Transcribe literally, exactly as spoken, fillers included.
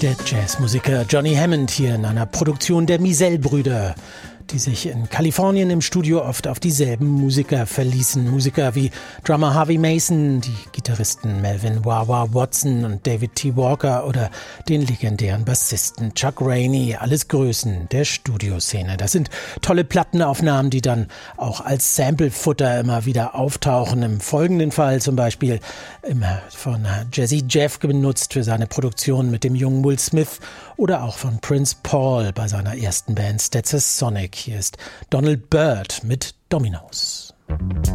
Der Jazzmusiker Johnny Hammond hier in einer Produktion der Mizell-Brüder, die sich in Kalifornien im Studio oft auf dieselben Musiker verließen. Musiker wie Drummer Harvey Mason, die Gitarristen Melvin Wawa Watson und David T. Walker oder den legendären Bassisten Chuck Rainey. Alles Größen der Studioszene. Das sind tolle Plattenaufnahmen, die dann auch als Sample-Futter immer wieder auftauchen. Im folgenden Fall zum Beispiel immer von Jazzy Jeff benutzt für seine Produktion mit dem jungen Will Smith oder auch von Prince Paul bei seiner ersten Band Stetsasonic. Hier ist Donald Byrd mit Dominoes.